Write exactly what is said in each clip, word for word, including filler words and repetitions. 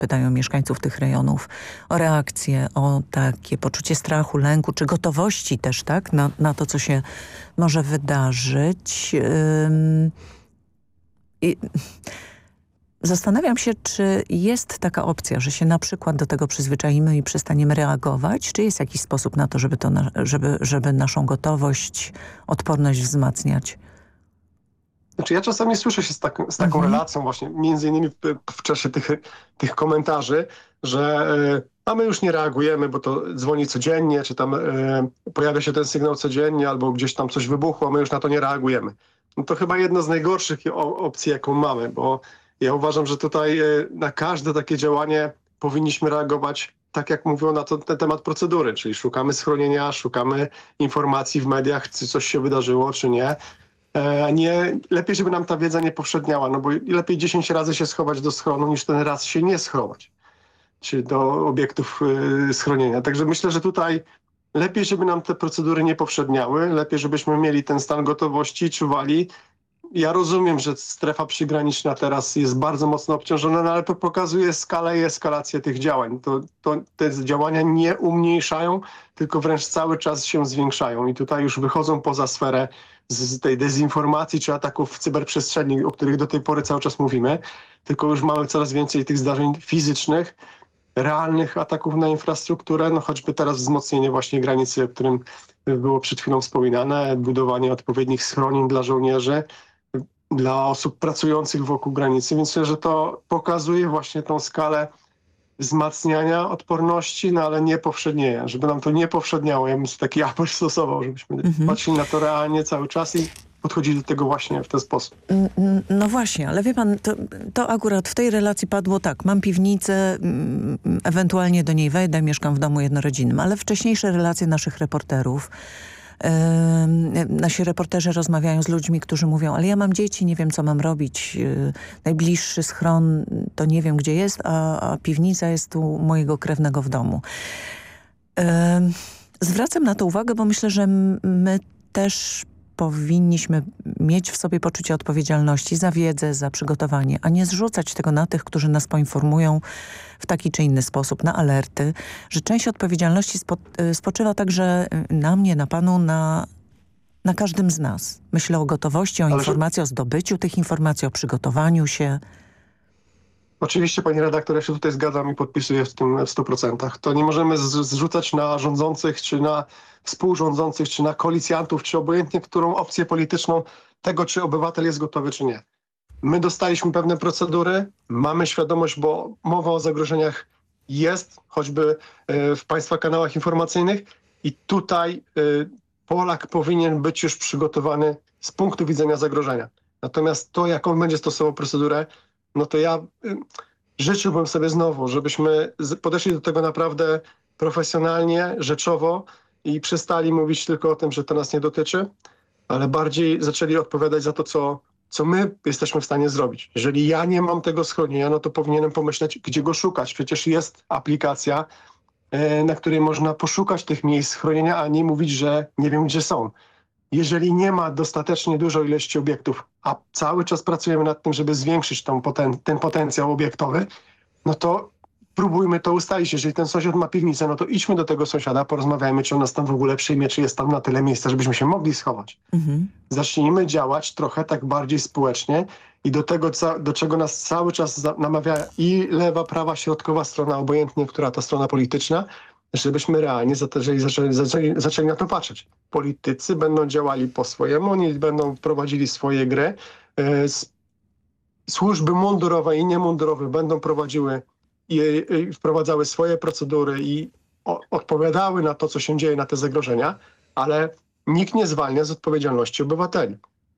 pytają mieszkańców tych rejonów o reakcję, o takie poczucie strachu, lęku, czy gotowości też, tak, na, na to, co się może wydarzyć. Ym, i Zastanawiam się, czy jest taka opcja, że się na przykład do tego przyzwyczaimy i przestaniemy reagować, czy jest jakiś sposób na to, żeby, to na, żeby, żeby naszą gotowość, odporność wzmacniać? Znaczy ja czasami słyszę się z, tak, z taką Mhm. relacją właśnie, między innymi w, w czasie tych, tych komentarzy, że y, a my już nie reagujemy, bo to dzwoni codziennie, czy tam y, pojawia się ten sygnał codziennie, albo gdzieś tam coś wybuchło, a my już na to nie reagujemy. No to chyba jedna z najgorszych o, opcji, jaką mamy, bo ja uważam, że tutaj y, na każde takie działanie powinniśmy reagować tak, jak mówią na to, ten temat procedury, czyli szukamy schronienia, szukamy informacji w mediach, czy coś się wydarzyło, czy nie. E, nie, lepiej, żeby nam ta wiedza nie powszedniała, no bo lepiej dziesięć razy się schować do schronu, niż ten raz się nie schować, czy do obiektów y, schronienia. Także myślę, że tutaj lepiej, żeby nam te procedury nie powszedniały, lepiej, żebyśmy mieli ten stan gotowości, czuwali. Ja rozumiem, że strefa przygraniczna teraz jest bardzo mocno obciążona, no ale to pokazuje skalę i eskalację tych działań. To, to, te działania nie umniejszają, tylko wręcz cały czas się zwiększają i tutaj już wychodzą poza sferę z, z tej dezinformacji czy ataków w cyberprzestrzeni, o których do tej pory cały czas mówimy, tylko już mamy coraz więcej tych zdarzeń fizycznych, realnych ataków na infrastrukturę, no choćby teraz wzmocnienie właśnie granicy, o którym było przed chwilą wspominane, budowanie odpowiednich schronień dla żołnierzy, dla osób pracujących wokół granicy, więc myślę, że to pokazuje właśnie tą skalę wzmacniania odporności, no ale nie powszednienia, żeby nam to nie powszedniało. Ja bym taki apel stosował, żebyśmy Mhm. patrzyli na to realnie cały czas i podchodzili do tego właśnie w ten sposób. No właśnie, ale wie pan, to, to akurat w tej relacji padło tak, mam piwnicę, ewentualnie do niej wejdę, mieszkam w domu jednorodzinnym, ale wcześniejsze relacje naszych reporterów, Yy, nasi reporterzy rozmawiają z ludźmi, którzy mówią, ale ja mam dzieci, nie wiem, co mam robić. Yy, najbliższy schron to nie wiem, gdzie jest, a, a piwnica jest u mojego krewnego w domu. Yy, zwracam na to uwagę, bo myślę, że my też powinniśmy mieć w sobie poczucie odpowiedzialności za wiedzę, za przygotowanie, a nie zrzucać tego na tych, którzy nas poinformują w taki czy inny sposób, na alerty, że część odpowiedzialności spo, spoczywa także na mnie, na panu, na, na każdym z nas. Myślę o gotowości, o Ale informacji, że... o zdobyciu tych informacji, o przygotowaniu się. Oczywiście, pani redaktor, ja się tutaj zgadzam i podpisuję w tym w stu procentach. To nie możemy z- zrzucać na rządzących, czy na współrządzących, czy na koalicjantów, czy obojętnie którą opcję polityczną tego, czy obywatel jest gotowy, czy nie. My dostaliśmy pewne procedury, mamy świadomość, bo mowa o zagrożeniach jest, choćby y, w państwa kanałach informacyjnych i tutaj y, Polak powinien być już przygotowany z punktu widzenia zagrożenia. Natomiast to, jak on będzie stosował procedurę, no to ja y, życzyłbym sobie znowu, żebyśmy z, podeszli do tego naprawdę profesjonalnie, rzeczowo i przestali mówić tylko o tym, że to nas nie dotyczy, ale bardziej zaczęli odpowiadać za to, co, co my jesteśmy w stanie zrobić. Jeżeli ja nie mam tego schronienia, no to powinienem pomyśleć, gdzie go szukać. Przecież jest aplikacja, y, na której można poszukać tych miejsc schronienia, a nie mówić, że nie wiem, gdzie są. Jeżeli nie ma dostatecznie dużej ilości obiektów, a cały czas pracujemy nad tym, żeby zwiększyć tą poten- ten potencjał obiektowy, no to próbujmy to ustalić. Jeżeli ten sąsiad ma piwnicę, no to idźmy do tego sąsiada, porozmawiajmy, czy on nas tam w ogóle przyjmie, czy jest tam na tyle miejsca, żebyśmy się mogli schować. Mhm. Zacznijmy działać trochę tak bardziej społecznie i do tego, co, do czego nas cały czas za- namawia i lewa, prawa, środkowa strona, obojętnie, która to strona polityczna, żebyśmy realnie zaczęli, zaczęli, zaczęli, zaczęli na to patrzeć. Politycy będą działali po swojemu, oni będą prowadzili swoje gry. E, s- Służby mundurowe i niemundurowe będą prowadziły i, i wprowadzały swoje procedury i o, odpowiadały na to, co się dzieje, na te zagrożenia, ale nikt nie zwalnia z odpowiedzialności obywateli.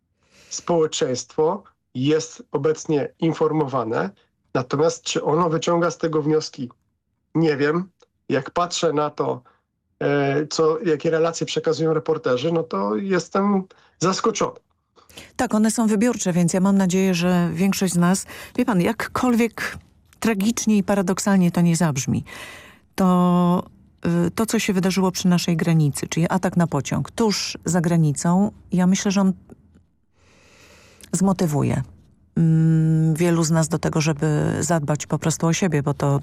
Społeczeństwo jest obecnie informowane, natomiast czy ono wyciąga z tego wnioski? Nie wiem. Jak patrzę na to, e, co, jakie relacje przekazują reporterzy, no to jestem zaskoczony. Tak, one są wybiórcze, więc ja mam nadzieję, że większość z nas, wie pan, jakkolwiek tragicznie i paradoksalnie to nie zabrzmi, to y, to, co się wydarzyło przy naszej granicy, czyli atak na pociąg tuż za granicą, ja myślę, że on zmotywuje. mm, wielu z nas do tego, żeby zadbać po prostu o siebie, bo to